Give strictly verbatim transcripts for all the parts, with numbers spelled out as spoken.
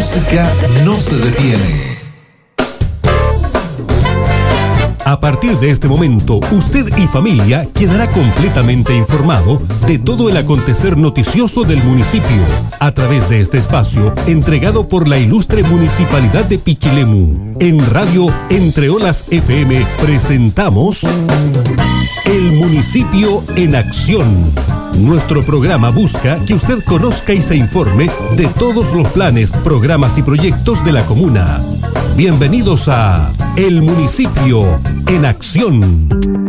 música no se detiene. A partir de este momento, usted y familia quedará completamente informado de todo el acontecer noticioso del municipio a través de este espacio entregado por la ilustre Municipalidad de Pichilemu. En Radio Entre Olas F M presentamos El Municipio en Acción. Nuestro programa busca que usted conozca y se informe de todos los planes, programas y proyectos de la comuna. Bienvenidos a El Municipio en Acción.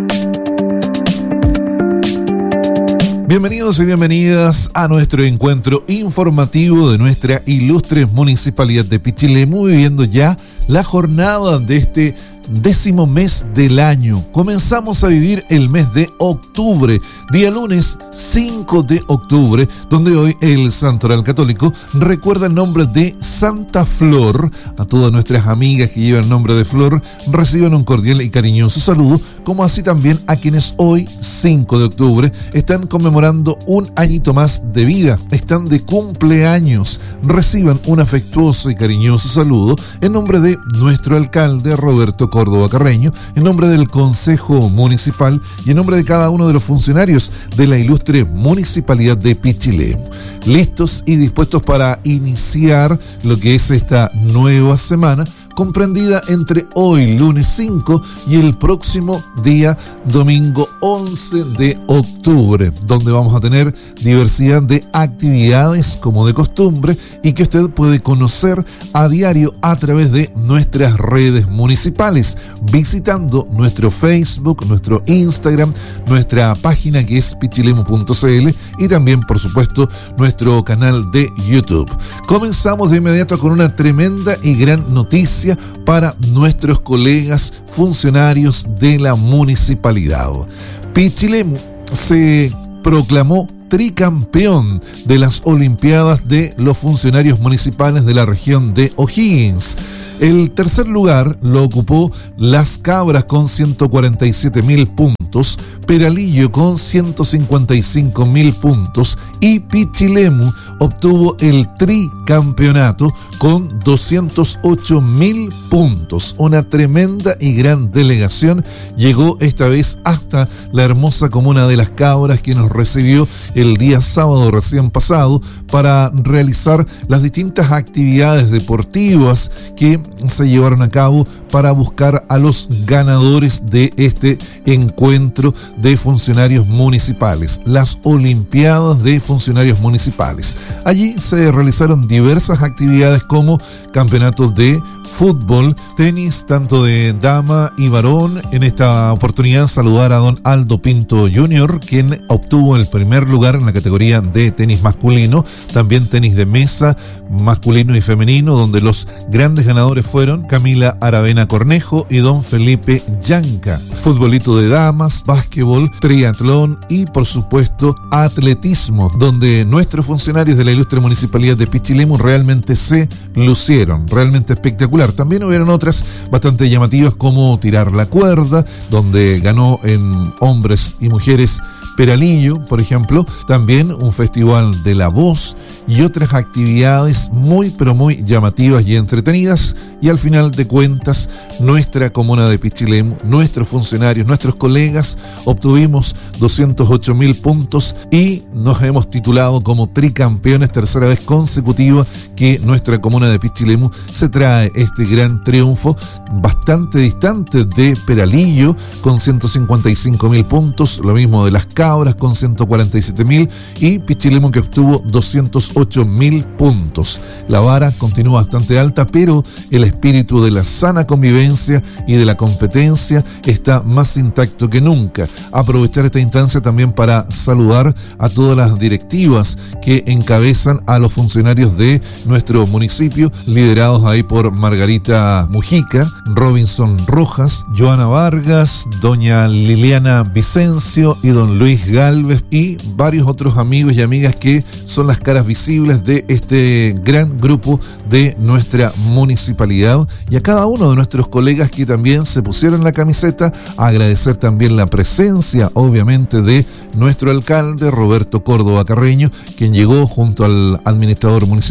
Bienvenidos y bienvenidas a nuestro encuentro informativo de nuestra ilustre Municipalidad de Pichilemu, viviendo ya la jornada de este décimo mes del año. Comenzamos a vivir el mes de octubre, día lunes cinco de octubre, donde hoy el Santoral Católico recuerda el nombre de Santa Flor. A todas nuestras amigas que llevan el nombre de Flor reciban un cordial y cariñoso saludo, como así también a quienes hoy, cinco de octubre, están conmemorando un añito más de vida, están de cumpleaños. Reciban un afectuoso y cariñoso saludo en nombre de nuestro alcalde Roberto Córdoba Carreño, en nombre del Consejo Municipal y en nombre de cada uno de los funcionarios de la ilustre Municipalidad de Pichilemu. Listos y dispuestos para iniciar lo que es esta nueva semana, comprendida entre hoy, lunes cinco, y el próximo día, domingo once de octubre, donde vamos a tener diversidad de actividades como de costumbre y que usted puede conocer a diario a través de nuestras redes municipales, visitando nuestro Facebook, nuestro Instagram, nuestra página que es pichilemu punto c l y también, por supuesto, nuestro canal de YouTube. Comenzamos de inmediato con una tremenda y gran noticia para nuestros colegas funcionarios de la municipalidad. Pichilemu se proclamó tricampeón de las Olimpiadas de los funcionarios municipales de la región de O'Higgins. El tercer lugar lo ocupó Las Cabras con ciento cuarenta y siete mil puntos, Peralillo con ciento cincuenta y cinco mil puntos y Pichilemu obtuvo el tricampeonato con doscientos ocho mil puntos. Una tremenda y gran delegación llegó esta vez hasta la hermosa comuna de Las Cabras, que nos recibió el día sábado recién pasado para realizar las distintas actividades deportivas que se llevaron a cabo para buscar a los ganadores de este encuentro de funcionarios municipales, las Olimpiadas de Funcionarios Municipales. Allí se realizaron diversas actividades como campeonatos de fútbol, tenis, tanto de dama y varón. En esta oportunidad saludar a don Aldo Pinto junior, quien obtuvo el primer lugar en la categoría de tenis masculino, también tenis de mesa masculino y femenino, donde los grandes ganadores fueron Camila Aravena Cornejo y don Felipe Yanca. Futbolito de damas, básquetbol, triatlón y por supuesto atletismo, donde nuestros funcionarios de la ilustre Municipalidad de Pichilemu realmente se lucieron, realmente espectacular. También hubieron otras bastante llamativas como tirar la cuerda, donde ganó en hombres y mujeres Peralillo, por ejemplo, también un festival de la voz y otras actividades muy pero muy llamativas y entretenidas. Y al final de cuentas, nuestra comuna de Pichilemu, nuestros funcionarios, nuestros colegas, obtuvimos doscientos ocho mil puntos y nos hemos titulado como tricampeones, tercera vez consecutiva que nuestra comuna de Pichilemu se trae este gran triunfo, bastante distante de Peralillo con ciento cincuenta y cinco mil puntos, lo mismo de Las Cabras con ciento cuarenta y siete mil y Pichilemu, que obtuvo doscientos ocho mil puntos. La vara continúa bastante alta, pero el espíritu de la sana convivencia y de la competencia está más intacto que nunca. Aprovechar esta instancia también para saludar a todas las directivas que encabezan a los funcionarios de nuestro municipio, liderados ahí por Margarita Mujica, Robinson Rojas, Joana Vargas, doña Liliana Vicencio y don Luis Galvez, y varios otros amigos y amigas que son las caras visibles de este gran grupo de nuestra municipalidad, y a cada uno de nuestros colegas que también se pusieron la camiseta. Agradecer también la presencia, obviamente, de nuestro alcalde Roberto Córdoba Carreño, quien llegó junto al administrador municipal,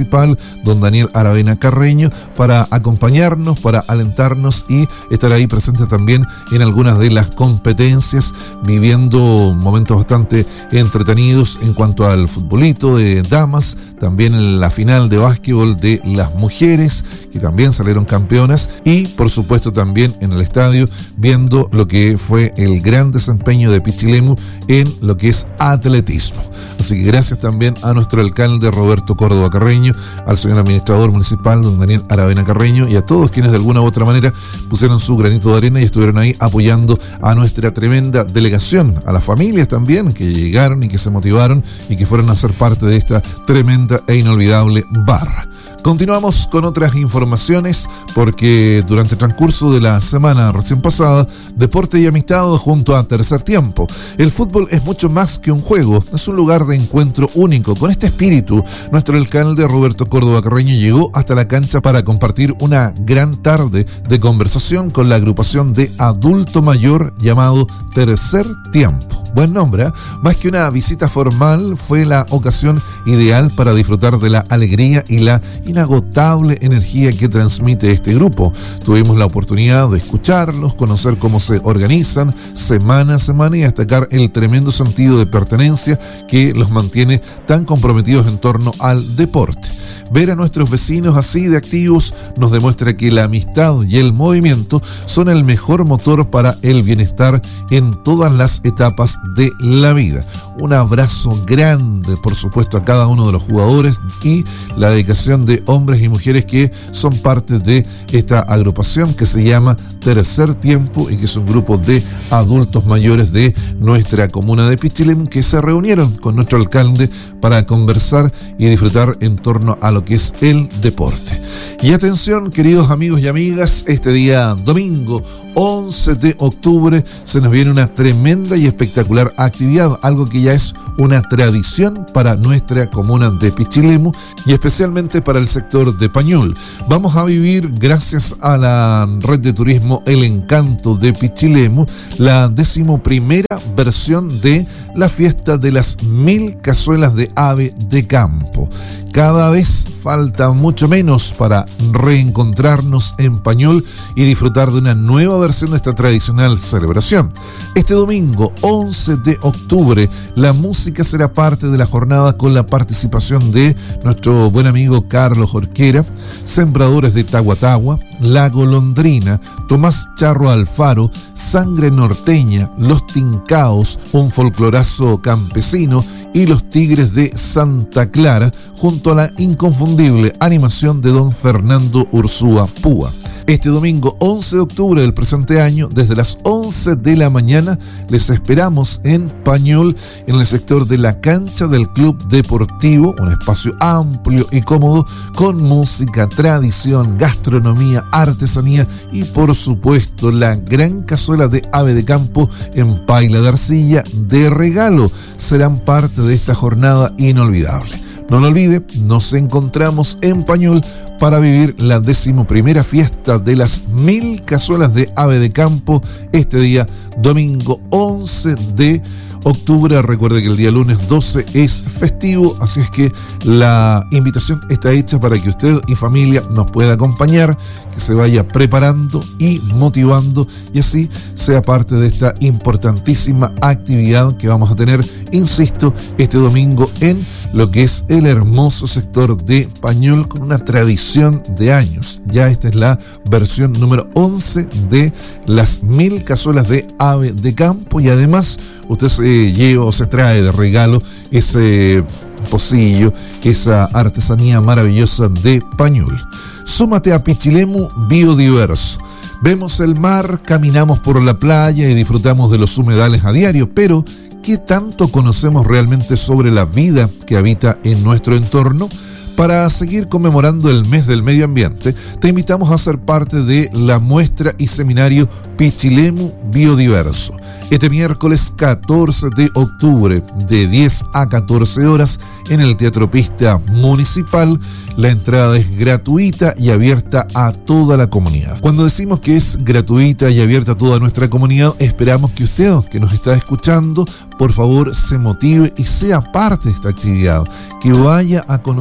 don Daniel Aravena Carreño, para acompañarnos, para alentarnos y estar ahí presente también en algunas de las competencias, viviendo momentos bastante entretenidos en cuanto al futbolito de damas, también en la final de básquetbol de las mujeres, que también salieron campeonas, y por supuesto también en el estadio viendo lo que fue el gran desempeño de Pichilemu en lo que es atletismo. Así que gracias también a nuestro alcalde Roberto Córdoba Carreño, al señor administrador municipal don Daniel Aravena Carreño y a todos quienes de alguna u otra manera pusieron su granito de arena y estuvieron ahí apoyando a nuestra tremenda delegación, a las familias también que llegaron y que se motivaron y que fueron a ser parte de esta tremenda e inolvidable barra. Continuamos con otras informaciones porque durante el transcurso de la semana recién pasada, Deporte y Amistad junto a Tercer Tiempo. El fútbol es mucho más que un juego, es un lugar de encuentro único. Con este espíritu, nuestro alcalde Roberto Córdoba Carreño llegó hasta la cancha para compartir una gran tarde de conversación con la agrupación de adulto mayor llamado Tercer Tiempo. Buen nombre, ¿eh? Más que una visita formal, fue la ocasión ideal para disfrutar de la alegría y la inagotable energía que transmite este grupo. Tuvimos la oportunidad de escucharlos, conocer cómo se organizan semana a semana y destacar el tremendo sentido de pertenencia que los mantiene tan comprometidos en torno al deporte. Ver a nuestros vecinos así de activos nos demuestra que la amistad y el movimiento son el mejor motor para el bienestar en todas las etapas de la vida. Un abrazo grande, por supuesto, a cada uno de los jugadores y la dedicación de hombres y mujeres que son parte de esta agrupación que se llama Tercer Tiempo y que es un grupo de adultos mayores de nuestra comuna de Pichilemu que se reunieron con nuestro alcalde para conversar y disfrutar en torno a lo que es el deporte. Y atención, queridos amigos y amigas, este día domingo once de octubre se nos viene una tremenda y espectacular actividad, algo que ya es una tradición para nuestra comuna de Pichilemu y especialmente para el sector de Pañol. Vamos a vivir, gracias a la red de turismo El Encanto de Pichilemu, la decimoprimera versión de la fiesta de las mil cazuelas de ave de campo. Cada vez falta mucho menos para reencontrarnos en Pañol y disfrutar de una nueva versión de esta tradicional celebración. Este domingo once de octubre la música será parte de la jornada con la participación de nuestro buen amigo Carlos Jorquera, Sembradores de Tahuatahua, La Golondrina, Tomás Charro Alfaro, Sangre Norteña, Los Tincaos, un folclorazo campesino y Los Tigres de Santa Clara, junto a la inconfundible animación de don Fernando Ursúa Púa. Este domingo once de octubre del presente año, desde las once de la mañana, les esperamos en Pañol, en el sector de la cancha del Club Deportivo, un espacio amplio y cómodo, con música, tradición, gastronomía, artesanía y por supuesto la gran cazuela de ave de campo en paila de arcilla de regalo. Serán parte de esta jornada inolvidable. No lo olvide, nos encontramos en Pañol para vivir la decimoprimera fiesta de las mil cazuelas de ave de campo este día domingo once de octubre. Recuerde que el día lunes doce es festivo, así es que la invitación está hecha para que usted y familia nos pueda acompañar, que se vaya preparando y motivando y así sea parte de esta importantísima actividad que vamos a tener, insisto, este domingo en lo que es el hermoso sector de Pañol con una tradición de años. Ya esta es la versión número once de las mil cazuelas de ave de campo y además usted se lleva o se trae de regalo ese pocillo, esa artesanía maravillosa de Pañol. Súmate a Pichilemu Biodiverso. Vemos el mar, caminamos por la playa y disfrutamos de los humedales a diario, pero ¿qué tanto conocemos realmente sobre la vida que habita en nuestro entorno? Para seguir conmemorando el mes del medio ambiente, te invitamos a ser parte de la muestra y seminario Pichilemu Biodiverso. Este miércoles catorce de octubre, de diez a catorce horas, en el Teatro Pista Municipal. La entrada es gratuita y abierta a toda la comunidad. Cuando decimos que es gratuita y abierta a toda nuestra comunidad, esperamos que usted, que nos está escuchando, por favor se motive y sea parte de esta actividad, que vaya a conocer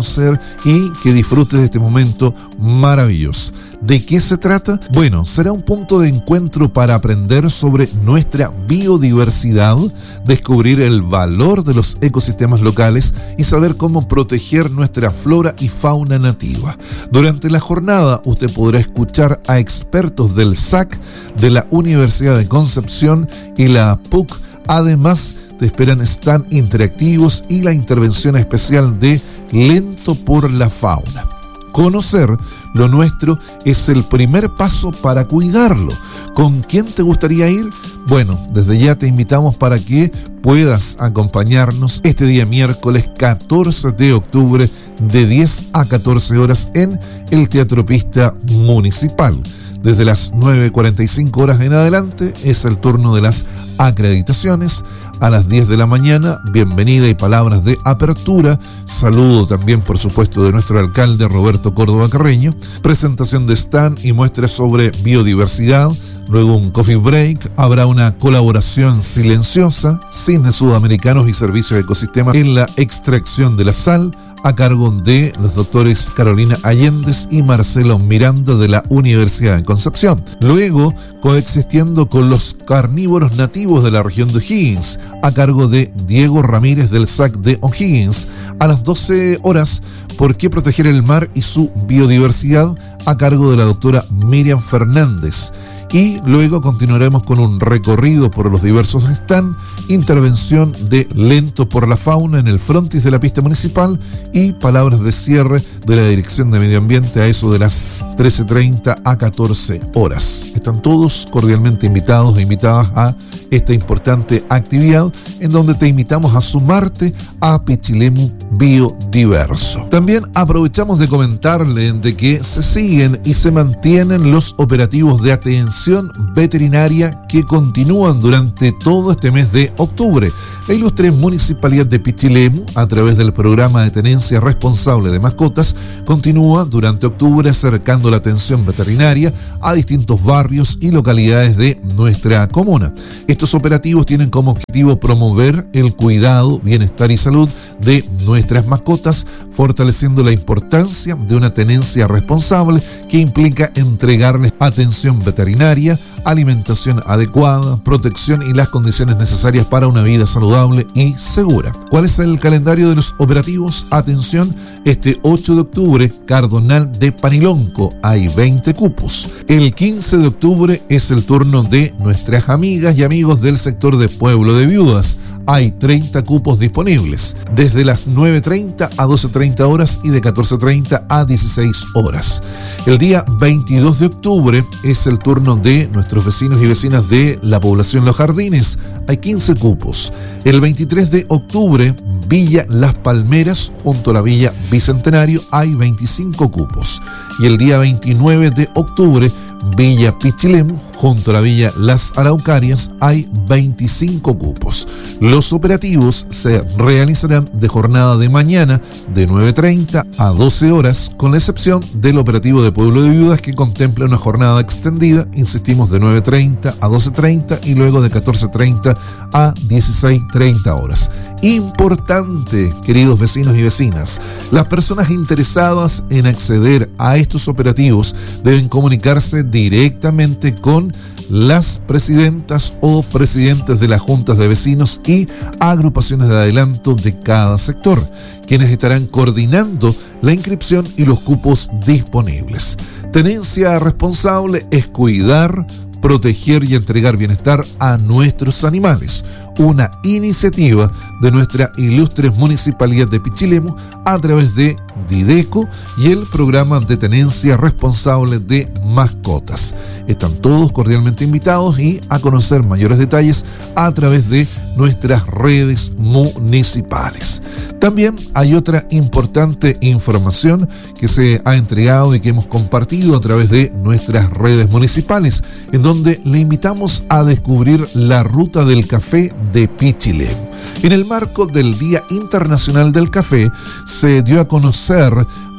y que disfrutes de este momento maravilloso. ¿De qué se trata? Bueno, será un punto de encuentro para aprender sobre nuestra biodiversidad, descubrir el valor de los ecosistemas locales y saber cómo proteger nuestra flora y fauna nativa. Durante la jornada usted podrá escuchar a expertos del S A C, de la Universidad de Concepción y la P U C. Además, te esperan stand interactivos y la intervención especial de Lento por la Fauna. Conocer lo nuestro es el primer paso para cuidarlo. ¿Con quién te gustaría ir? Bueno, desde ya te invitamos para que puedas acompañarnos este día miércoles catorce de octubre de diez a catorce horas en el Teatro Pista Municipal. Desde las nueve cuarenta y cinco horas en adelante es el turno de las acreditaciones. A las diez de la mañana, bienvenida y palabras de apertura. Saludo también, por supuesto, de nuestro alcalde Roberto Córdoba Carreño. Presentación de stand y muestras sobre biodiversidad. Luego un coffee break. Habrá una colaboración silenciosa, cine sudamericanos y servicios de ecosistemas en la extracción de la sal, a cargo de los doctores Carolina Allendez y Marcelo Miranda de la Universidad de Concepción. Luego, coexistiendo con los carnívoros nativos de la región de O'Higgins, a cargo de Diego Ramírez del S A C de O'Higgins. A las doce horas, ¿por qué proteger el mar y su biodiversidad?, a cargo de la doctora Miriam Fernández. Y luego continuaremos con un recorrido por los diversos stands, intervención de Lento por la Fauna en el frontis de la pista municipal y palabras de cierre de la Dirección de Medio Ambiente a eso de las trece treinta a catorce horas. Están todos cordialmente invitados e invitadas a esta importante actividad en donde te invitamos a sumarte a Pichilemu Biodiverso. También aprovechamos de comentarle de que se siguen y se mantienen los operativos de atención veterinaria que continúan durante todo este mes de octubre. La ilustre Municipalidad de Pichilemu, a través del programa de tenencia responsable de mascotas, continúa durante octubre acercando la atención veterinaria a distintos barrios y localidades de nuestra comuna. Estos operativos tienen como objetivo promover el cuidado, bienestar y salud de nuestras mascotas, fortaleciendo la importancia de una tenencia responsable que implica entregarles atención veterinaria, alimentación adecuada, protección y las condiciones necesarias para una vida saludable y segura. ¿Cuál es el calendario de los operativos? Atención, este ocho de octubre, Cardonal de Panilonco, hay veinte cupos. El quince de octubre es el turno de nuestras amigas y amigos del sector de Pueblo de Viudas. Hay treinta cupos disponibles, desde las nueve treinta a doce treinta horas y de catorce treinta a dieciséis horas. El día veintidós de octubre es el turno de nuestros vecinos y vecinas de la población Los Jardines. Hay quince cupos. El veintitrés de octubre, Villa Las Palmeras, junto a la Villa Bicentenario, hay veinticinco cupos. Y el día veintinueve de octubre, Villa Pichilemu, junto a la Villa Las Araucarias, hay veinticinco cupos. Los operativos se realizarán de jornada de mañana de nueve treinta a doce horas, con la excepción del operativo de Pueblo de Viudas, que contempla una jornada extendida, insistimos, de nueve treinta a doce treinta y luego de catorce treinta a dieciséis treinta horas. Importante, queridos vecinos y vecinas, las personas interesadas en acceder a estos operativos deben comunicarse directamente con las presidentas o presidentes de las juntas de vecinos y agrupaciones de adelanto de cada sector, quienes estarán coordinando la inscripción y los cupos disponibles. Tenencia responsable es cuidar, proteger y entregar bienestar a nuestros animales. Una iniciativa de nuestra ilustre Municipalidad de Pichilemu a través de Dideco y el programa de tenencia responsable de mascotas. Están todos cordialmente invitados y a conocer mayores detalles a través de nuestras redes municipales. También hay otra importante información que se ha entregado y que hemos compartido a través de nuestras redes municipales, en donde le invitamos a descubrir la ruta del café de Pichilemu. En el marco del Día Internacional del Café, se dio a conocer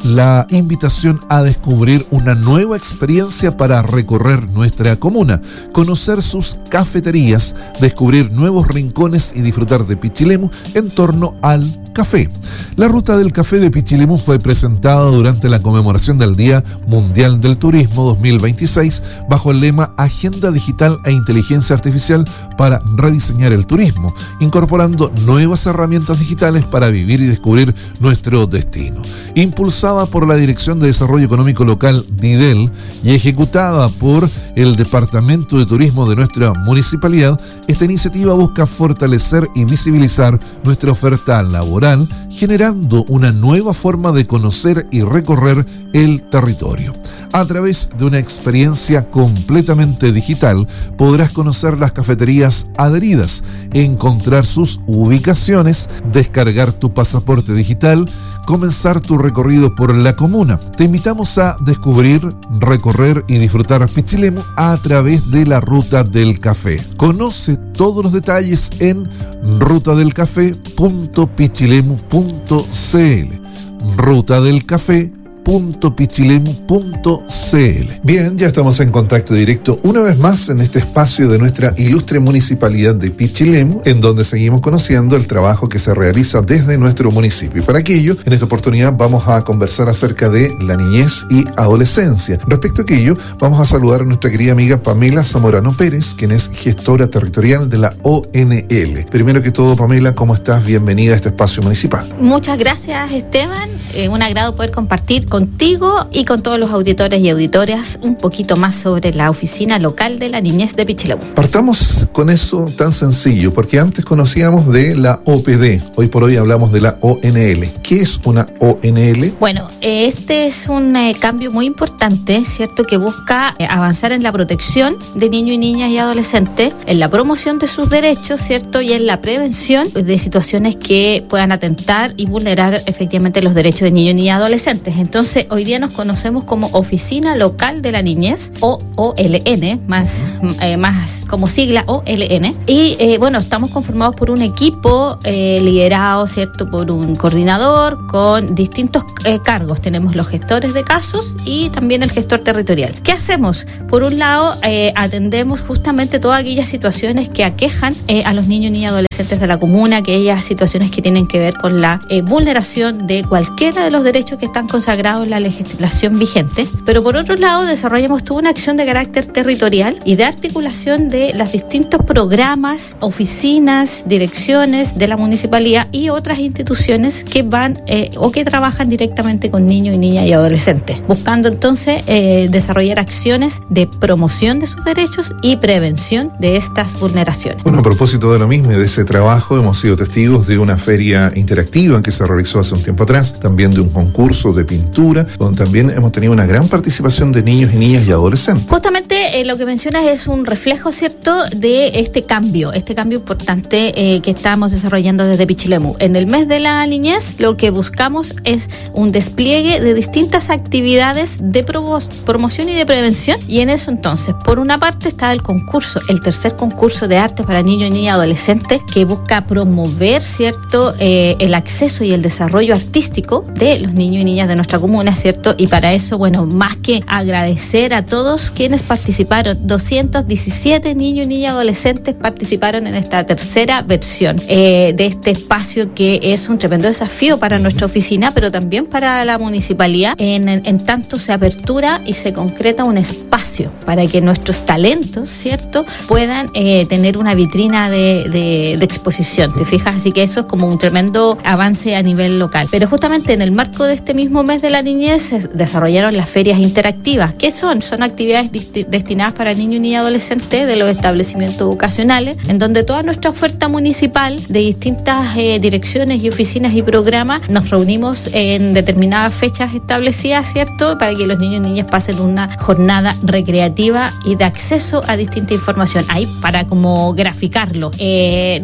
la invitación a descubrir una nueva experiencia para recorrer nuestra comuna, conocer sus cafeterías, descubrir nuevos rincones y disfrutar de Pichilemu en torno al café. La ruta del café de Pichilemu fue presentada durante la conmemoración del Día Mundial del Turismo dos mil veintiséis bajo el lema Agenda Digital e Inteligencia Artificial para rediseñar el turismo, incorporando nuevas herramientas digitales para vivir y descubrir nuestro destino. Impulsada por la Dirección de Desarrollo Económico Local DIDEL y ejecutada por el Departamento de Turismo de nuestra municipalidad, esta iniciativa busca fortalecer y visibilizar nuestra oferta laboral, generando una nueva forma de conocer y recorrer el territorio. A través de una experiencia completamente digital, podrás conocer las cafeterías adheridas, encontrar sus ubicaciones, descargar tu pasaporte digital, comenzar tu recorrido por la comuna. Te invitamos a descubrir, recorrer y disfrutar Pichilemu a través de la Ruta del Café. Conoce todos los detalles en ruta del café punto pichilemu punto c l. Ruta del Café punto pichilemu punto c l. Bien, ya estamos en contacto directo una vez más en este espacio de nuestra ilustre municipalidad de Pichilemu, en donde seguimos conociendo el trabajo que se realiza desde nuestro municipio. Y para aquello, en esta oportunidad vamos a conversar acerca de la niñez y adolescencia. Respecto a aquello, vamos a saludar a nuestra querida amiga Pamela Zamorano Pérez, quien es gestora territorial de la O N L. Primero que todo, Pamela, ¿cómo estás? Bienvenida a este espacio municipal. Muchas gracias, Esteban. Eh, un agrado poder compartir contigo y con todos los auditores y auditoras un poquito más sobre la oficina local de la niñez de Pichilemu. Partamos con eso tan sencillo, porque antes conocíamos de la O P D, hoy por hoy hablamos de la O N L. ¿Qué es una O N L? Bueno, este es un eh, cambio muy importante, ¿cierto?, que busca eh, avanzar en la protección de niños y niñas y adolescentes, en la promoción de sus derechos, ¿cierto?, y en la prevención de situaciones que puedan atentar y vulnerar efectivamente los derechos de niños y niñas y adolescentes. Entonces, Entonces, hoy día nos conocemos como Oficina Local de la Niñez, o O L N, más, eh, más como sigla O L N. Y eh, bueno, estamos conformados por un equipo eh, liderado, ¿cierto?, por un coordinador con distintos eh, cargos. Tenemos los gestores de casos y también el gestor territorial. ¿Qué hacemos? Por un lado, eh, atendemos justamente todas aquellas situaciones que aquejan eh, a los niños, niñas y adolescentes de la comuna, aquellas situaciones que tienen que ver con la eh, vulneración de cualquiera de los derechos que están consagrados en la legislación vigente. Pero por otro lado, desarrollamos toda una acción de carácter territorial y de articulación de los distintos programas, oficinas, direcciones de la municipalidad y otras instituciones que van eh, o que trabajan directamente con niños y niñas y adolescentes, buscando entonces eh, desarrollar acciones de promoción de sus derechos y prevención de estas vulneraciones. Bueno, a propósito de lo mismo y de ese trabajo, hemos sido testigos de una feria interactiva que se realizó hace un tiempo atrás, también de un concurso de pintura, donde también hemos tenido una gran participación de niños y niñas y adolescentes. Justamente eh, lo que mencionas es un reflejo, ¿cierto?, de este cambio, este cambio importante eh, que estamos desarrollando desde Pichilemu. En el mes de la niñez, lo que buscamos es un despliegue de distintas actividades de pro- promoción y de prevención, y en eso entonces, por una parte está el concurso, el tercer concurso de arte para niños y niñas adolescentes, que busca promover, ¿cierto?, eh, el acceso y el desarrollo artístico de los niños y niñas de nuestra comuna, ¿cierto? Y para eso, bueno, más que agradecer a todos quienes participaron, doscientos diecisiete niños y niñas adolescentes participaron en esta tercera versión eh, de este espacio, que es un tremendo desafío para nuestra oficina, pero también para la municipalidad, en, en, en tanto se apertura y se concreta un espacio para que nuestros talentos, ¿cierto?, puedan eh, tener una vitrina de, de, de exposición, ¿te fijas? Así que eso es como un tremendo avance a nivel local. Pero justamente en el marco de este mismo mes de la niñez se desarrollaron las ferias interactivas. ¿Qué son? Son actividades dist- destinadas para niños y niñas adolescentes de los establecimientos vocacionales, en donde toda nuestra oferta municipal de distintas eh, direcciones y oficinas y programas nos reunimos en determinadas fechas establecidas, ¿cierto?, para que los niños y niñas pasen una jornada recreativa y de acceso a distinta información. Ahí, para como graficarlo, eh, durante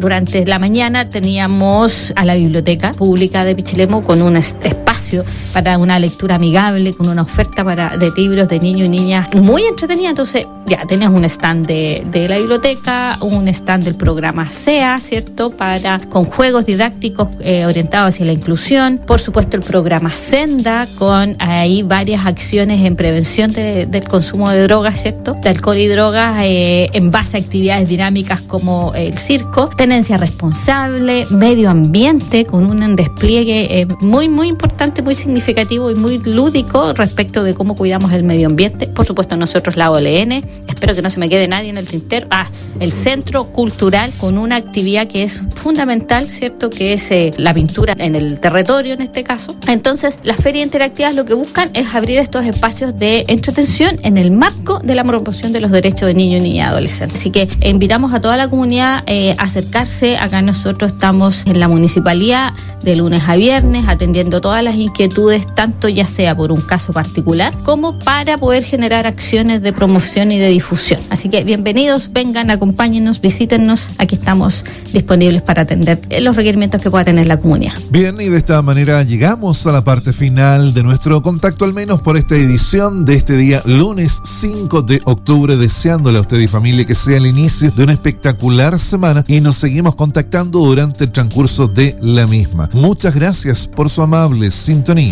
durante la mañana teníamos a la biblioteca pública de Pichilemu con un espacio para una lectura amigable, con una oferta para de libros de niños y niñas muy entretenida. Entonces ya tenías un stand de, de la biblioteca, un stand del programa S E A, ¿cierto? Para, con juegos didácticos eh, orientados hacia la inclusión. Por supuesto, el programa Senda, con ahí varias acciones en prevención de, del consumo de drogas, ¿cierto? De alcohol y drogas eh, en base a actividades dinámicas como el circo. Tenencia responsable, medio ambiente, con un despliegue eh, muy, muy importante, muy significativo y muy lúdico respecto de cómo cuidamos el medio ambiente. Por supuesto, nosotros la O L N, espero que no se me quede nadie en el tintero. Ah, el Centro Cultural, con una actividad que es fundamental, ¿cierto? Que es eh, la pintura en el territorio, en este caso. Entonces, las ferias interactivas lo que buscan es abrir estos espacios de entretención en el marco de la promoción de los derechos de niños, niñas y adolescentes. Así que invitamos a toda la comunidad eh, a acercarse. Acá nosotros estamos en la municipalidad de lunes a viernes atendiendo todas las inquietudes, tanto ya sea por un caso particular como para poder generar acciones de promoción y de difusión. Así que bienvenidos, vengan, acompáñenos, visítennos. Aquí estamos disponibles para atender los requerimientos que pueda tener la comunidad. Bien, y de esta manera llegamos a la parte final de nuestro contacto, al menos por esta edición de este día lunes cinco de octubre, deseándole a usted y familia que sea el inicio de una espectacular semana, y nos seguimos contactando durante el transcurso de la misma. Muchas gracias por su amable sintonía.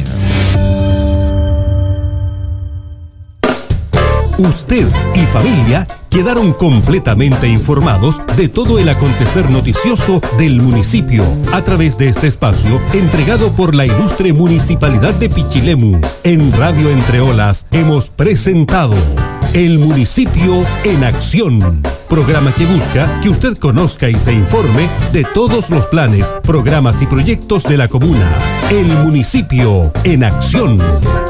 Usted y familia quedaron completamente informados de todo el acontecer noticioso del municipio a través de este espacio entregado por la ilustre Municipalidad de Pichilemu. En Radio Entre Olas hemos presentado El Municipio en Acción, programa que busca que usted conozca y se informe de todos los planes, programas y proyectos de la comuna. El Municipio en Acción.